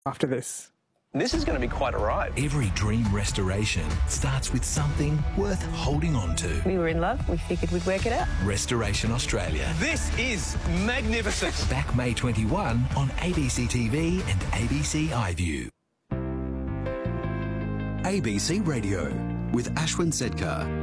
after this. This is going to be quite a ride. Every dream restoration starts with something worth holding on to. We were in love. We figured we'd work it out. Restoration Australia. This is magnificent. Back May 21 on ABC TV and ABC iView. ABC Radio with Ashwin Sedkar.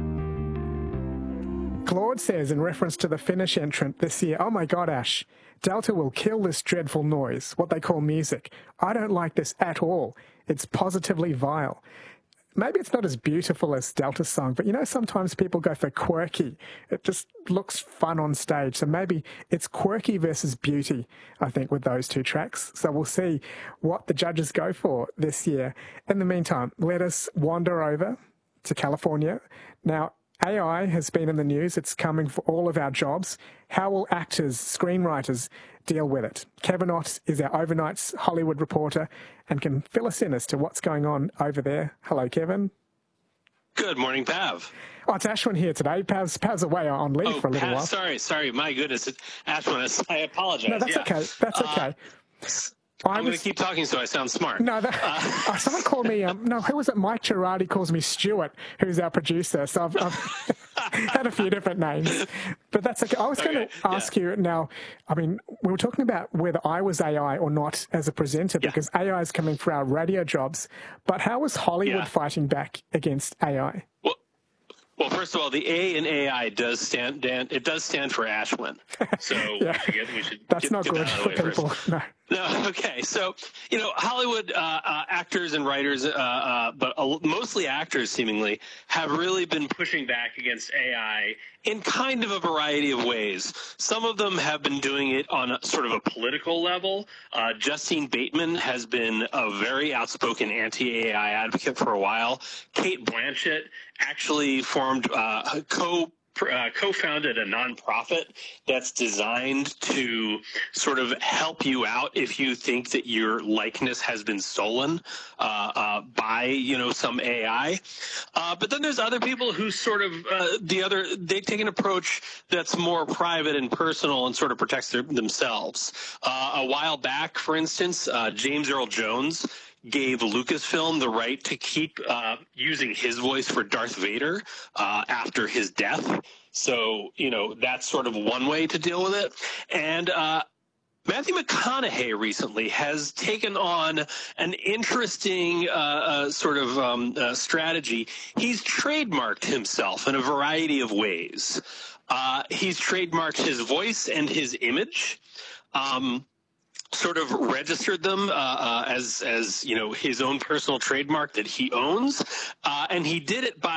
Claude says in reference to the Finnish entrant this year, "Oh my God, Ash, Delta will kill this dreadful noise, what they call music. I don't like this at all. It's positively vile." Maybe it's not as beautiful as Delta's song, but you know, sometimes people go for quirky. It just looks fun on stage. So maybe it's quirky versus beauty, I think, with those two tracks. So we'll see what the judges go for this year. In the meantime, let us wander over to California. Now, AI has been in the news. It's coming for all of our jobs. How will actors, screenwriters deal with it? Kevin Ott is our overnight's Hollywood reporter and can fill us in as to what's going on over there. Hello, Kevin. Good morning, Pav. Oh, it's Ashwin here today. Pav's away on leave for a little while. Sorry. My goodness. Ashwin, I apologize. No, that's okay. That's okay. I'm going to keep talking so I sound smart. No, someone called me, who was it? Mike Girardi calls me Stuart, who's our producer. So I've had a few different names. But that's okay. I was going to ask you now, I mean, we were talking about whether I was AI or not as a presenter, because AI is coming for our radio jobs. But how was Hollywood fighting back against AI? Well, first of all, the A in AI does stand for Ashwin. So I guess we should That's not good for people. No, okay. So, Hollywood actors and writers, but mostly actors seemingly, have really been pushing back against AI in kind of a variety of ways. Some of them have been doing it on a sort of a political level. Justine Bateman has been a very outspoken anti-AI advocate for a while. Cate Blanchett actually formed co-founded a nonprofit that's designed to sort of help you out if you think that your likeness has been stolen by, some AI. But then there's other people who sort of they take an approach that's more private and personal and sort of protects themselves. A while back, for instance, James Earl Jones gave Lucasfilm the right to keep using his voice for Darth Vader after his death. So, that's sort of one way to deal with it. And Matthew McConaughey recently has taken on an interesting strategy. He's trademarked himself in a variety of ways. He's trademarked his voice and his image. Sort of registered them as his own personal trademark that he owns, and he did it by